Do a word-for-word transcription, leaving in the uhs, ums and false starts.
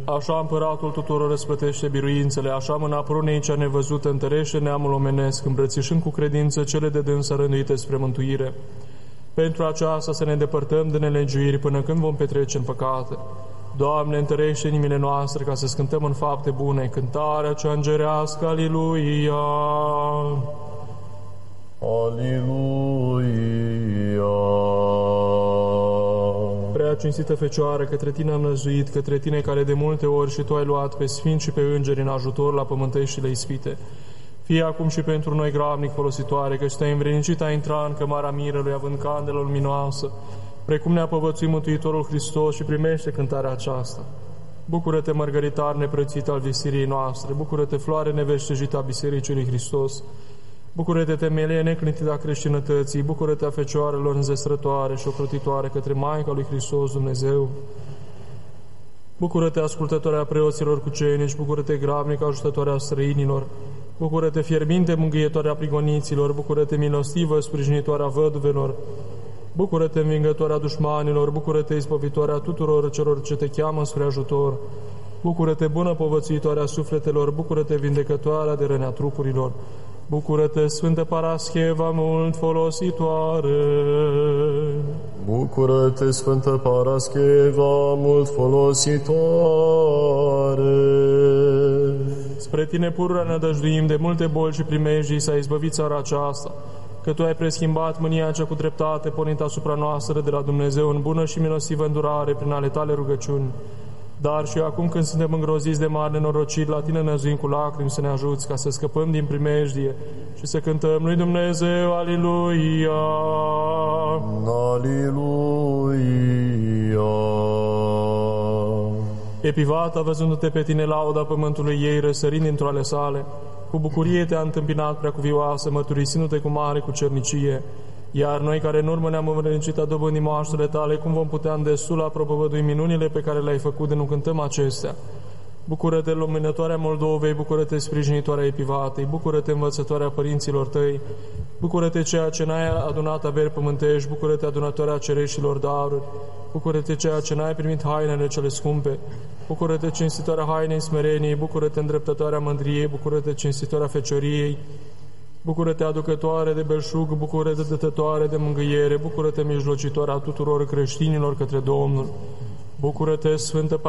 Așa împăratul tuturor răsplătește biruințele, așa mâna prunei cea nevăzută întărește neamul omenesc, îmbrățișând cu credință cele de dânsa rânduite spre mântuire. Pentru aceasta să ne depărtăm de nelegiuiri până când vom petrece în păcate. Doamne, întărește inimile noastre ca să scântăm în fapte bune, cântarea cea îngerească, Aliluia! Aliluia! Prea cinstită Fecioară, către Tine am năzuit, către Tine care de multe ori și Tu ai luat pe sfinți și pe îngeri în ajutor la pământeștile ispite. Fie acum și pentru noi gravnic folositoare, căci Te-ai învrednicit a intra în cămara mirelui, având candelă luminoasă, precum ne-a povățuit Mântuitorul Hristos, și primește cântarea aceasta. Bucură-te, mărgăritar neprețit al visiriei noastre, bucură-te, floare neveștejită a Bisericii lui Hristos, bucură-te, temelie neclintită a creștinătății, bucură-te a Fecioarelor înzestrătoare și ocrotitoare către Maica lui Hristos Dumnezeu. Bucură-te, ascultătoarea preoților cucenici, bucură-te, gravnic ajutătoarea străinilor, bucură-te, fierbinte mângâietoarea prigoniților, bucură-te, milostivă sprijinitoarea văduvelor, bucură-te, învingătoarea dușmanilor, bucură-te, izbăvitoarea tuturor celor ce te cheamă spre ajutor, bucură-te, bună povățuitoarea sufletelor, bucură-te, vindecătoarea de rănea trupurilor, bucură-te, Sfântă Parascheva mult folositoare. Bucură-te, Sfântă Parascheva mult folositoare. Spre Tine pururea nădăjduim, de multe boli și primejdii s-a izbăvit țara aceasta, că Tu ai preschimbat mânia cea cu dreptate pornită asupra noastră de la Dumnezeu în bună și milostivă îndurare prin ale Tale rugăciuni. Dar și acum când suntem îngroziți de mari nenorociri, la Tine năzuim cu lacrimi să ne ajuți ca să scăpăm din primejdie și să cântăm lui Dumnezeu, Aliluia! Aliluia! Epivata, văzându-te pe Tine lauda pământului ei, răsărind dintr-o ale sale, cu bucurie Te-a întâmpinat preacuvioasă, mărturisindu-te cu mare cucernicie. Iar noi care în urmă ne-am învrednicit a dobândi moaștele Tale, cum vom putea îndestul a propovădui minunile pe care le-ai făcut de nu cântăm acestea? Bucură-te, luminătoarea Moldovei, bucură-te, sprijinitoarea Epivatei, bucură-te, învățătoarea părinților Tăi, bucură-te, ceea ce n-ai adunat averi pământești, bucură-te, adunătoarea cereșilor daruri, bucură-te, ceea ce n-ai primit hainele cele scumpe, bucură-te, cinstitoarea hainei smereniei, bucură-te, îndreptătoarea mândriei, bucură-te, cinstitoarea fecioriei, bucură-te, aducătoare de belșug, bucură-te, dătătoare de mângâiere, bucură-te, mijlocitoarea tuturor creștinilor către Domnul, bucură-te, Sfântă